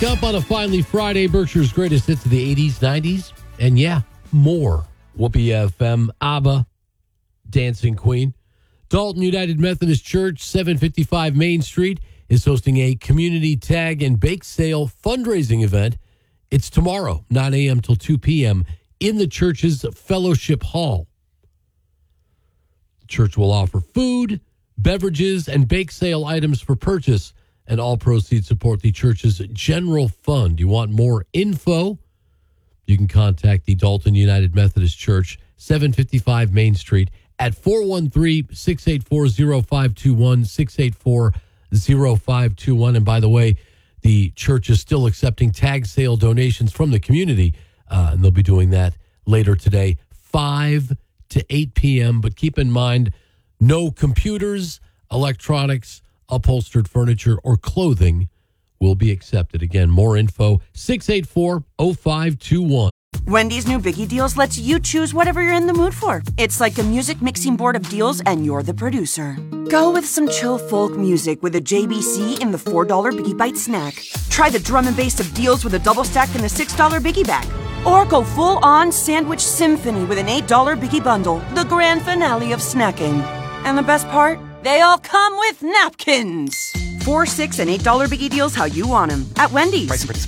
Up on a finally Friday, Berkshire's greatest hits of the 80s, 90s, and yeah, more. Whoopi FM, ABBA, Dancing Queen. Dalton United Methodist Church, 755 Main Street, is hosting a community tag and bake sale fundraising event. It's tomorrow, 9 a.m. till 2 p.m. in the church's fellowship hall. The church will offer food, beverages, and bake sale items for purchase, and all proceeds support the church's general fund. You want more info? You can contact the Dalton United Methodist Church, 755 Main Street, at 413-684-0521, 684-0521. And by the way, the church is still accepting tag sale donations from the community, and they'll be doing that later today, 5 to 8 p.m. But keep in mind, no computers, electronics, upholstered furniture, or clothing will be accepted. Again, more info, 684-0521. Wendy's new Biggie Deals lets you choose whatever you're in the mood for. It's like a music mixing board of deals, and you're the producer. Go with some chill folk music with a JBC in the $4 Biggie Bite snack. Try the drum and bass of deals with a double stack in the $6 Biggie Bag. Or go full-on sandwich symphony with an $8 Biggie Bundle, the grand finale of snacking. And the best part? They all come with napkins. $4, $6, and $8 Biggie Deals how you want them at Wendy's. Price and